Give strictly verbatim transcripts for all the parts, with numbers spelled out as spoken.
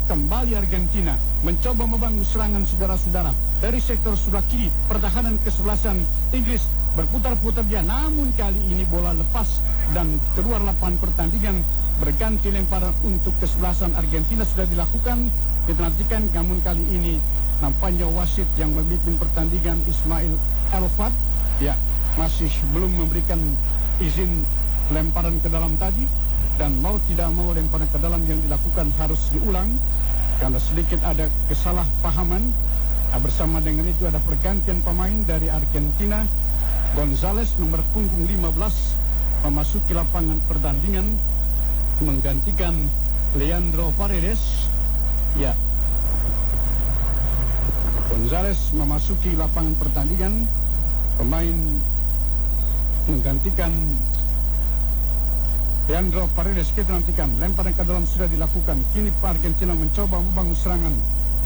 kembali Argentina mencoba membangun serangan saudara-saudara dari sektor sebelah kiri. Pertahanan kesebelasan Inggris berputar-putar dia, namun kali ini bola lepas dan keluar lapangan pertandingan. Berganti lemparan untuk kesebelasan Argentina sudah dilakukan. Kita nantikan, namun kali ini nampaknya wasit yang memimpin pertandingan Ismail Elfat ya masih belum memberikan izin lemparan ke dalam tadi, dan mau tidak mau lemparan ke dalam yang dilakukan harus diulang karena sedikit ada kesalahpahaman. Nah, bersama dengan itu ada pergantian pemain dari Argentina. Gonzales nomor punggung lima belas memasuki lapangan pertandingan menggantikan Leandro Paredes. Ya, Gonzales memasuki lapangan pertandingan, pemain menggantikan Leandro Paredes. Kita nantikan lemparan ke dalam sudah dilakukan. Kini Argentina mencoba membangun serangan.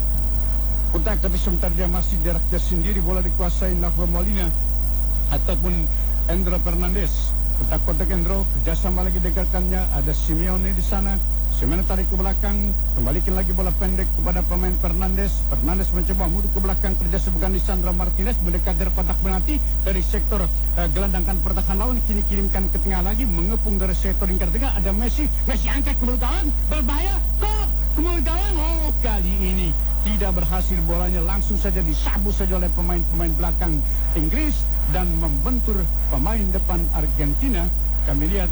Kontak tapi sebentar dia masih jarak dia sendiri, bola dikuasai Nahuel Molina ataupun Endro Fernandez. Kontak-kontak Endro, kerjasama lagi dekatkannya, ada Simeone di sana. Simeone tarik ke belakang, kembalikan lagi bola pendek kepada pemain Fernandes. Fernandes mencoba mundur ke belakang, kerjasama dengan Lisandro Martinez mendekat dari kotak penalti dari sektor uh, gelandangkan pertahanan lawan. Kini kirimkan ke tengah lagi, mengepung dari sektor lingkar tengah. Ada Messi, Messi angkat ke mulut gawang, berbahaya, kok ke mulut gawang. Oh, kali ini tidak berhasil, bolanya langsung saja disabu saja oleh pemain-pemain belakang Inggris dan membentur pemain depan Argentina. Kami lihat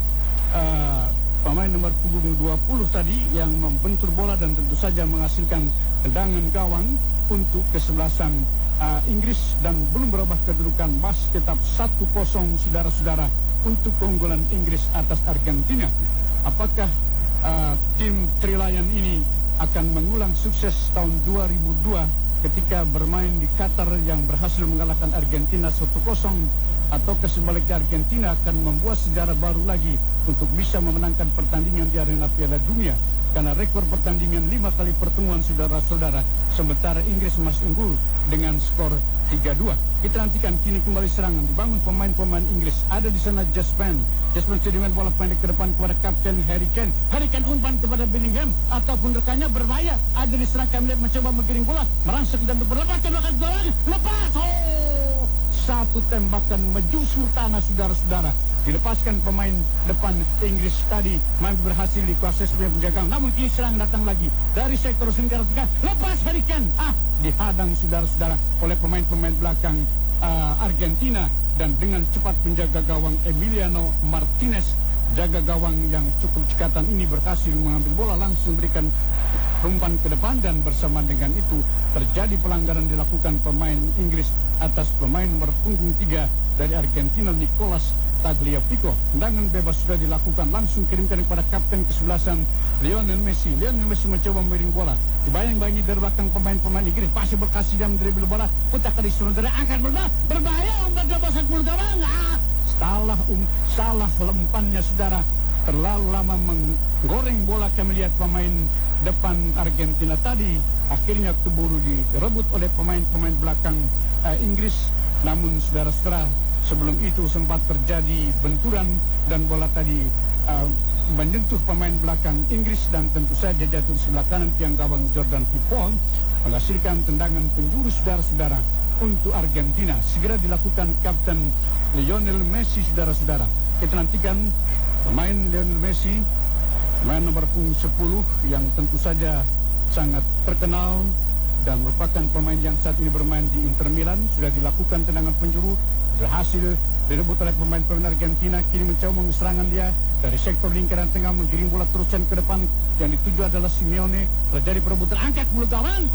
uh, pemain nomor punggung dua puluh tadi yang membentur bola dan tentu saja menghasilkan tendangan gawang untuk kesebelasan uh, Inggris, dan belum berubah kedudukan. Mas tetap satu kosong saudara-saudara untuk keunggulan Inggris atas Argentina. Apakah uh, tim Trilayan ini akan mengulang sukses tahun dua ribu dua ketika bermain di Qatar yang berhasil mengalahkan Argentina satu kosong, atau sebaliknya Argentina akan membuat sejarah baru lagi untuk bisa memenangkan pertandingan di arena Piala Dunia? Karena rekor pertandingan lima kali pertemuan saudara-saudara, sementara Inggris masih unggul dengan skor tiga dua. Kita nantikan kini kembali serangan dibangun pemain-pemain Inggris. Ada di sana Jaspan. Jaspan sedimen bola pendek ke depan kepada Kapten Harry Kane. Harry Kane umpan kepada Bellingham ataupun rekannya, berbahaya. Ada di serang kami mencoba menggiring bola, merangsek dan berlepas tembakan bola, lepas. Oh, satu tembakan menjusur tanah saudara-saudara. Dilepaskan pemain depan Inggris tadi, mampu berhasil dikuasai sebagai penjaga. Namun kini serang datang lagi dari sektor lingkar tengah, lepas Harry Kane. Ah, dihadang saudara-saudara oleh pemain-pemain belakang uh, Argentina, dan dengan cepat penjaga gawang Emiliano Martinez, jaga gawang yang cukup cekatan ini, berhasil mengambil bola langsung berikan umpan ke depan, dan bersama dengan itu terjadi pelanggaran dilakukan pemain Inggris atas pemain nomor punggung tiga dari Argentina, Nicolas Tagliafico. Tendangan bebas sudah dilakukan, langsung kirimkan kepada kapten kesebelasan Lionel Messi. Lionel Messi mencoba memiring bola, dibayang-bayangi dari belakang pemain-pemain Inggris, masih berkasih dia mendribble bola, putar ke saudara, angkat bola, berbahaya, umpan dapat sepuluh gawang. Ah, salah um, salah lempannya saudara, terlalu lama menggoreng bola. Kami lihat pemain depan Argentina tadi akhirnya keburu direbut oleh pemain-pemain belakang uh, Inggris. Namun saudara-saudara, sebelum itu sempat terjadi benturan dan bola tadi uh, menyentuh pemain belakang Inggris, dan tentu saja jatuh di sebelah kanan tiang gawang Jordan Pickford, menghasilkan tendangan penjuru saudara-saudara untuk Argentina. Segera dilakukan Kapten Lionel Messi saudara-saudara. Kita nantikan pemain Lionel Messi, pemain nomor punggung sepuluh yang tentu saja sangat terkenal dan merupakan pemain yang saat ini bermain di Inter Milan. Sudah dilakukan tendangan penjuru, berhasil direbut oleh pemain-pemain Argentina. Kini mencoba serangan dia dari sektor lingkaran tengah, menggiring bola terusan ke depan, yang dituju adalah Simeone. Terjadi perebutan, angkat mulut gawang.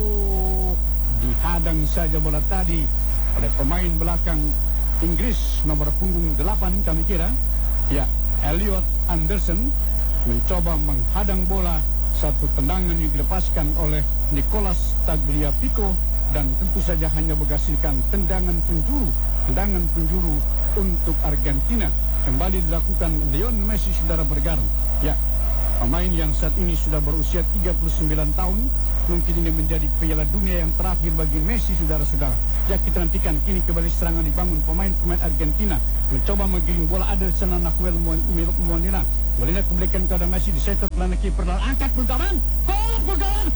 Oh, dihadang saja bola tadi oleh pemain belakang Inggris nomor punggung delapan kami kira. Ya, Elliot Anderson mencoba menghadang bola. Satu tendangan yang dilepaskan oleh Nicolas Tagliafico, dan tentu saja hanya menghasilkan tendangan penjuru. Tendangan penjuru untuk Argentina. Kembali dilakukan Lionel Messi saudara bergar. Ya, pemain yang saat ini sudah berusia tiga puluh sembilan tahun. Mungkin ini menjadi Piala Dunia yang terakhir bagi Messi saudara-saudara. Ya, kita nantikan kini kembali serangan dibangun pemain-pemain Argentina. Mencoba menggiring bola, ada di sana Nahuel Molina. Molina kembalikan kepada Messi di sektor belakang kiper, angkat pulgawan, gol pulgawan.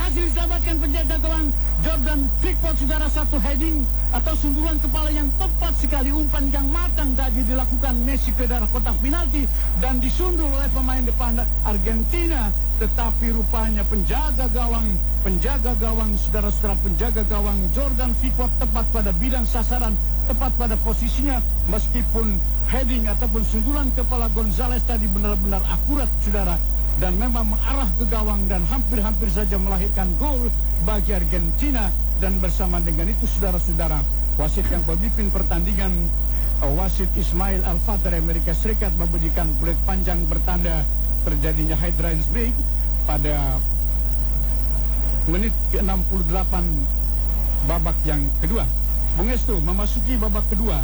berhasil diselamatkan penjaga gawang Jordan Pickford, saudara. Satu heading atau sundulan kepala yang tepat sekali, umpan yang matang tadi dilakukan Messi ke daerah kotak penalti dan disundul oleh pemain depan Argentina. Tetapi rupanya penjaga gawang, penjaga gawang, saudara-saudara, penjaga gawang Jordan Pickford tepat pada bidang sasaran, tepat pada posisinya, meskipun heading ataupun sundulan kepala Gonzalez tadi benar-benar akurat, saudara, dan memang mengarah ke gawang dan hampir-hampir saja melahirkan gol bagi Argentina. Dan bersama dengan itu, saudara-saudara, wasit yang memimpin pertandingan, wasit Ismail Al-Fatar Amerika Serikat, membunyikan peluit panjang bertanda terjadinya hydrants break pada menit ke enam puluh delapan babak yang kedua. Bung Estu, memasuki babak kedua,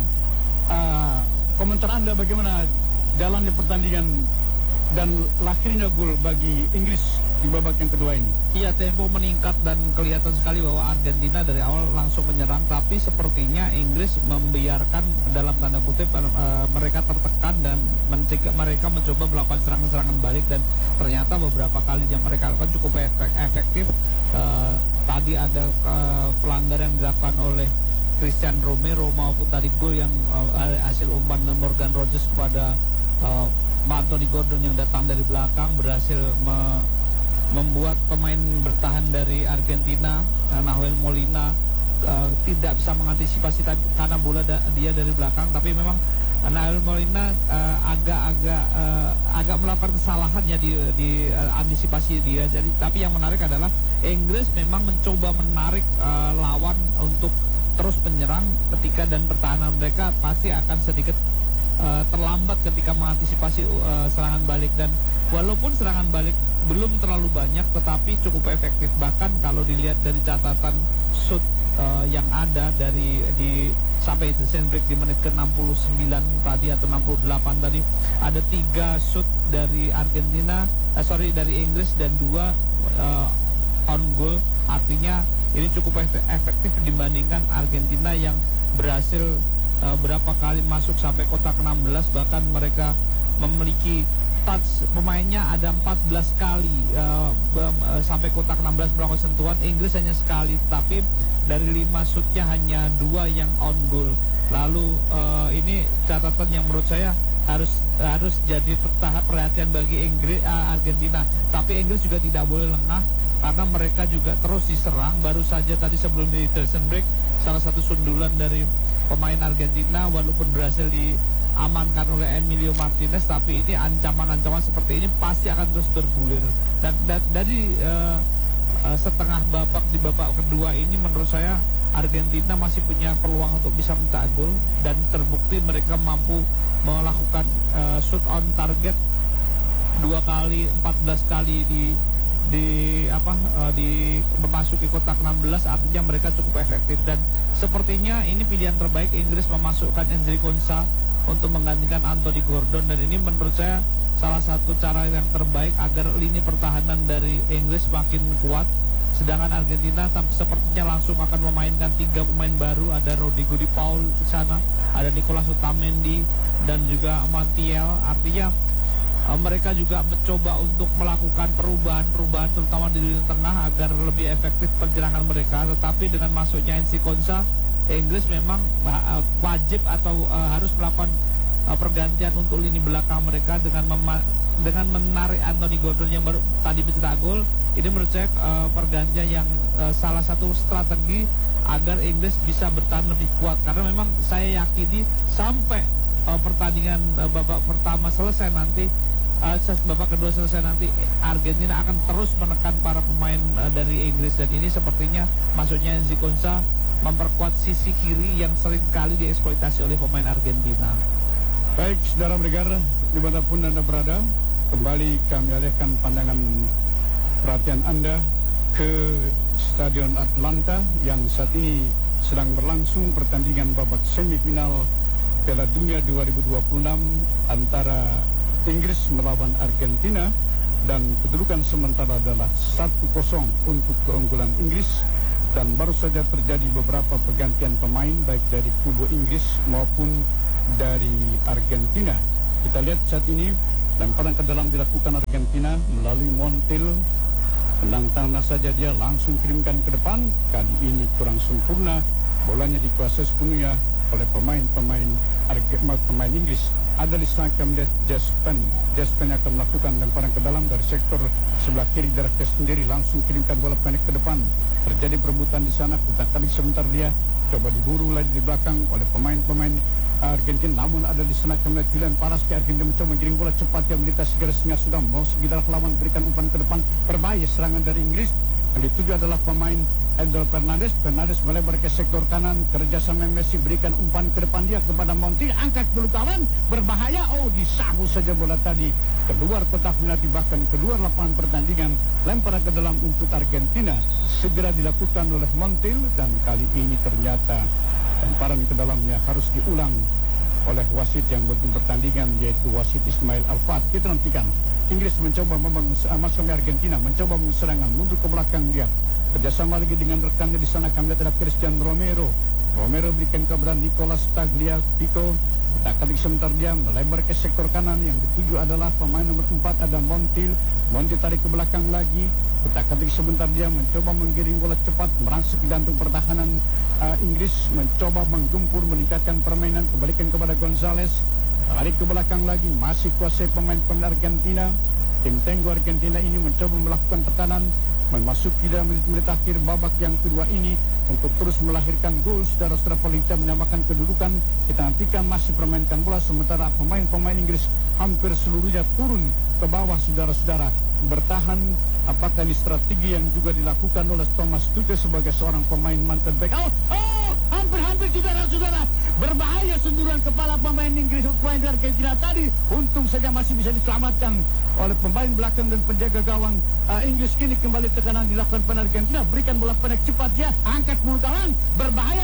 uh, komentar Anda bagaimana jalannya pertandingan dan lahirnya gol bagi Inggris di babak yang kedua ini? Iya, tempo meningkat dan kelihatan sekali bahwa Argentina dari awal langsung menyerang, tapi sepertinya Inggris membiarkan dalam tanda kutip uh, mereka tertekan dan mencegah, mereka mencoba melakukan serangan-serangan balik, dan ternyata beberapa kali yang mereka lakukan cukup efektif. Uh, tadi ada uh, pelanggaran yang dilakukan oleh Christian Romero maupun tadi gol yang uh, hasil umpan Morgan Rogers kepada uh, Anthony Gordon yang datang dari belakang berhasil me membuat pemain bertahan dari Argentina, Nahuel Molina, uh, tidak bisa mengantisipasi karena bola da dia dari belakang. Tapi memang Nahuel Molina agak-agak uh, uh, agak melakukan kesalahan ya di, di uh, antisipasi dia. Jadi, tapi yang menarik adalah Inggris memang mencoba menarik uh, lawan untuk terus menyerang ketika, dan pertahanan mereka pasti akan sedikit Uh, terlambat ketika mengantisipasi uh, serangan balik. Dan walaupun serangan balik belum terlalu banyak, tetapi cukup efektif. Bahkan kalau dilihat dari catatan shoot uh, yang ada dari di sampai hydration break di menit ke enam puluh sembilan tadi atau enam puluh delapan tadi, ada tiga shoot dari Argentina, uh, sorry dari Inggris, dan dua uh, on goal. Artinya ini cukup efektif dibandingkan Argentina yang berhasil Uh, berapa kali masuk sampai kotak enam belas, bahkan mereka memiliki touch pemainnya ada empat belas kali uh, uh, sampai kotak enam belas melakukan sentuhan. Inggris hanya sekali, tapi dari lima shootnya hanya dua yang on goal. Lalu uh, ini catatan yang menurut saya harus harus jadi tahap perhatian bagi Inggris, uh, Argentina. Tapi Inggris juga tidak boleh lengah karena mereka juga terus diserang. Baru saja tadi sebelum di hydration break, salah satu sundulan dari pemain Argentina walaupun berhasil diamankan oleh Emilio Martinez, tapi ini ancaman-ancaman seperti ini pasti akan terus bergulir. Dan, dan dari uh, uh, setengah babak di babak kedua ini, menurut saya Argentina masih punya peluang untuk bisa mencetak gol, dan terbukti mereka mampu melakukan uh, shoot on target dua kali, empat belas kali di di apa uh, di memasuki kotak enam belas. Artinya mereka cukup efektif, dan sepertinya ini pilihan terbaik Inggris memasukkan Enrique Konsa untuk menggantikan Anthony Gordon, dan ini menurut saya salah satu cara yang terbaik agar lini pertahanan dari Inggris makin kuat. Sedangkan Argentina sepertinya langsung akan memainkan tiga pemain baru, ada Rodrigo Di Paul di sana, ada Nicolas Otamendi dan juga Montiel. Artinya Uh, mereka juga mencoba untuk melakukan perubahan-perubahan terutama di lini tengah agar lebih efektif penyerangan mereka. Tetapi dengan masuknya Enrique Konsa, Inggris memang uh, wajib atau uh, harus melakukan uh, pergantian untuk lini belakang mereka dengan dengan menarik Anthony Gordon yang baru tadi mencetak gol. Ini menurut saya uh, pergantian yang uh, salah satu strategi agar Inggris bisa bertahan lebih kuat, karena memang saya yakini sampai uh, pertandingan uh, babak pertama selesai nanti, Uh, babak kedua selesai nanti, Argentina akan terus menekan para pemain uh, dari Inggris, dan ini sepertinya masuknya Enrique Konsa memperkuat sisi kiri yang sering kali dieksploitasi oleh pemain Argentina. Baik, saudara pendengar dimanapun Anda berada, kembali kami alihkan pandangan perhatian Anda ke Stadion Atlanta yang saat ini sedang berlangsung pertandingan babak semifinal Piala Dunia dua ribu dua puluh enam antara Inggris melawan Argentina, dan kedudukan sementara adalah satu kosong untuk keunggulan Inggris. Dan baru saja terjadi beberapa pergantian pemain baik dari kubu Inggris maupun dari Argentina. Kita lihat saat ini lemparan ke dalam dilakukan Argentina melalui Montiel, tendang sana saja dia langsung kirimkan ke depan. Kali ini kurang sempurna, bolanya dikuasai sepenuhnya oleh pemain-pemain pemain Inggris. Ada di sana kami lihat Jaspen. Jaspen akan melakukan lemparan ke dalam dari sektor sebelah kiri Director sendiri, langsung kirimkan bola pendek ke depan. Terjadi perebutan di sana, putar kali sebentar dia coba diburu lagi di belakang oleh pemain-pemain Argentina. Namun ada di sana kami lihat Julian Paraski. Argentina mencoba mengiring bola cepat yang melintas segera sehingga sudah mau sekitar lawan, berikan umpan ke depan. Berbahaya serangan dari Inggris. Yang dituju adalah pemain Endel Fernandes. Fernandes melebar ke sektor kanan, kerjasama Messi, berikan umpan ke depan dia kepada Montiel, angkat dulu kawan, berbahaya. Oh, disabu saja bola tadi keluar kotak penalti, bahkan keluar lapangan pertandingan. Lemparan ke dalam untuk Argentina segera dilakukan oleh Montiel, dan kali ini ternyata lemparan ke dalamnya harus diulang oleh wasit yang memimpin pertandingan, yaitu wasit Ismail Alfat. Kita nantikan Inggris mencoba membangun, masuk Argentina mencoba mengeserangan, mundur ke belakang dia, kerjasama lagi dengan rekannya di sana. Kami lihat ada Christian Romero. Romero berikan kepada Nicolas Tagliafico. Kita klik sebentar dia melebar ke sektor kanan. Yang dituju adalah pemain nomor empat, ada Montiel. Montiel tarik ke belakang lagi. Kita klik sebentar dia mencoba menggiring bola cepat, merangsek ke jantung pertahanan uh, Inggris, mencoba menggempur, meningkatkan permainan, kembalikan kepada Gonzales. Tarik ke belakang lagi, masih kuasai pemain-pemain Argentina. Tim Tenggo Argentina ini mencoba melakukan tekanan, memasuki dalam menit-menit akhir babak yang kedua ini untuk terus melahirkan gol. Saudara-saudara, paling tidak menyamakan kedudukan. Kita nantikan masih permainkan bola, sementara pemain-pemain Inggris hampir seluruhnya turun ke bawah. Saudara-saudara, bertahan. Apakah ini strategi yang juga dilakukan oleh Thomas Tuchel sebagai seorang pemain mantan back? Oh, oh, hampir-hampir saudara-saudara, berbahaya sentuhan kepala pemain Inggris, pemain Argentina tadi. Untung saja masih bisa diselamatkan oleh pemain belakang dan penjaga gawang uh, Inggris. Kini kembali tekanan dilakukan pada Argentina, berikan bola pendek cepat dia, angkat